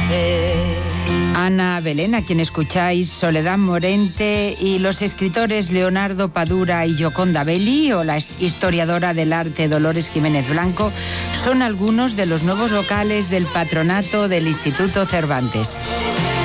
Ana Belén, a quien escucháis, Soledad Morente, y los escritores Leonardo Padura y Gioconda Belli, o la historiadora del arte Dolores Jiménez Blanco, son algunos de los nuevos vocales del patronato del Instituto Cervantes.